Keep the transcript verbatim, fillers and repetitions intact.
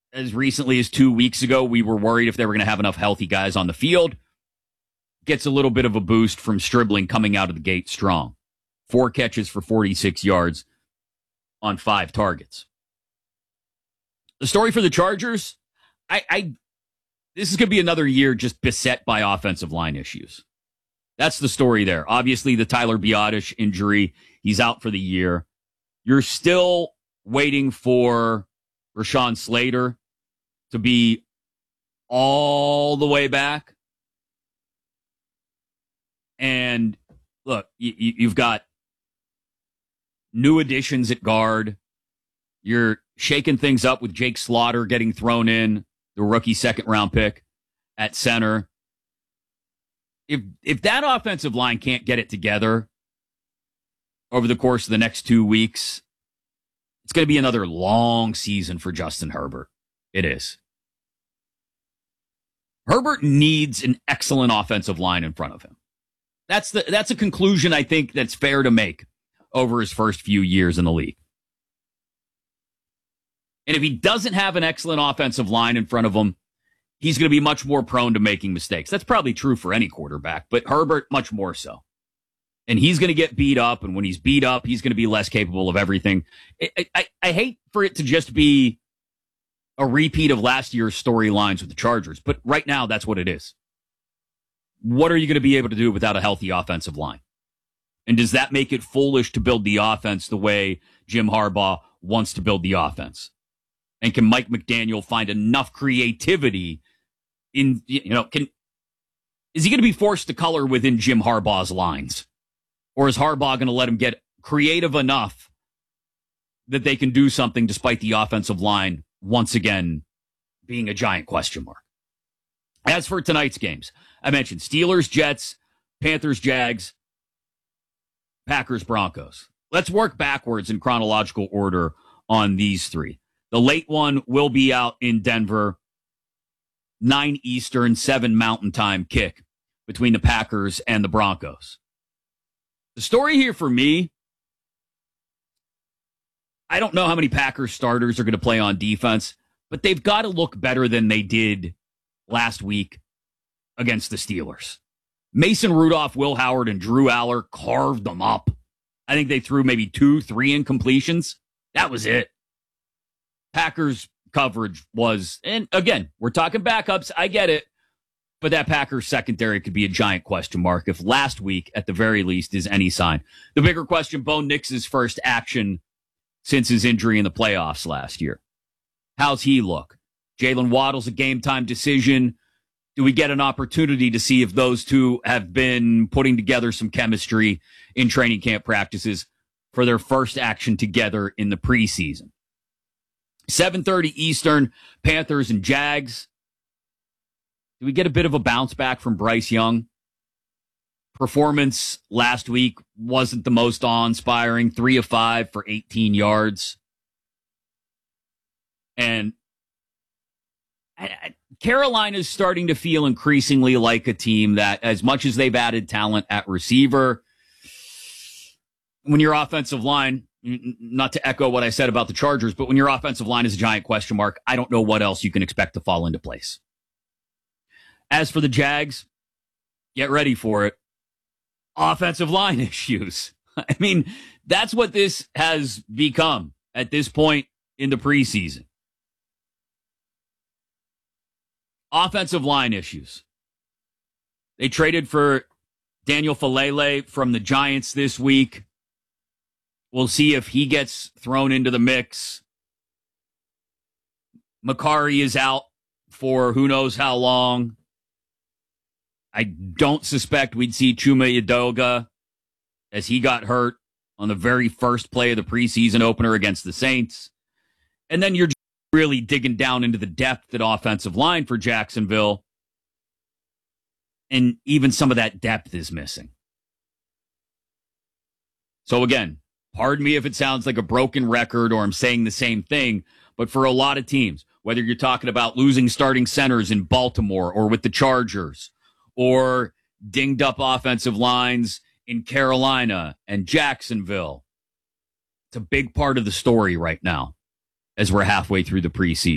as recently as two weeks ago, we were worried if they were going to have enough healthy guys on the field. Gets a little bit of a boost from Stribling coming out of the gate strong. Four catches for forty-six yards on five targets. The story for the Chargers, I, I this is going to be another year just beset by offensive line issues. That's the story there. Obviously, the Tyler Biadasz injury, he's out for the year. You're still waiting for Rashawn Slater to be all the way back. And look, you, you've got new additions at guard. You're shaking things up with Jake Slaughter getting thrown in, the rookie second round pick at center. If if that offensive line can't get it together over the course of the next two weeks, it's going to be another long season for Justin Herbert. It is. Herbert needs an excellent offensive line in front of him. That's the that's a conclusion I think that's fair to make over his first few years in the league. And if he doesn't have an excellent offensive line in front of him, he's going to be much more prone to making mistakes. That's probably true for any quarterback, but Herbert much more so. And he's going to get beat up, and when he's beat up, he's going to be less capable of everything. I, I, I hate for it to just be a repeat of last year's storylines with the Chargers, but right now that's what it is. What are you going to be able to do without a healthy offensive line? And does that make it foolish to build the offense the way Jim Harbaugh wants to build the offense? And can Mike McDaniel find enough creativity in, you know, can, is he going to be forced to color within Jim Harbaugh's lines? Or is Harbaugh going to let him get creative enough that they can do something despite the offensive line once again being a giant question mark? As for tonight's games, I mentioned Steelers, Jets, Panthers, Jags, Packers, Broncos. Let's work backwards in chronological order on these three. The late one will be out in Denver, nine Eastern, seven Mountain Time kick between the Packers and the Broncos. The story here for me, I don't know how many Packers starters are going to play on defense, but they've got to look better than they did last week against the Steelers. Mason Rudolph, Will Howard, and Drew Aller carved them up. I think they threw maybe two, three incompletions. That was it. Packers coverage was, and again, we're talking backups. I get it. But that Packers secondary could be a giant question mark if last week, at the very least, is any sign. The bigger question, Bo Nix's first action since his injury in the playoffs last year. How's he look? Jalen Waddle's a game-time decision. Do we get an opportunity to see if those two have been putting together some chemistry in training camp practices for their first action together in the preseason? seven thirty Eastern, Panthers and Jags. Do we get a bit of a bounce back from Bryce Young? Performance last week wasn't the most awe-inspiring. Three of five for eighteen yards. And I, I, Carolina's starting to feel increasingly like a team that, as much as they've added talent at receiver, when your offensive line, not to echo what I said about the Chargers, but when your offensive line is a giant question mark, I don't know what else you can expect to fall into place. As for the Jags, get ready for it. Offensive line issues. I mean, that's what this has become at this point in the preseason. Offensive line issues. They traded for Daniel Falele from the Giants this week. We'll see if he gets thrown into the mix. Makari is out for who knows how long. I don't suspect we'd see Chuma Edoga as he got hurt on the very first play of the preseason opener against the Saints. And then you're just really digging down into the depth at offensive line for Jacksonville. And even some of that depth is missing. So again, pardon me if it sounds like a broken record or I'm saying the same thing, but for a lot of teams, whether you're talking about losing starting centers in Baltimore or with the Chargers, or dinged up offensive lines in Carolina and Jacksonville, it's a big part of the story right now as we're halfway through the preseason.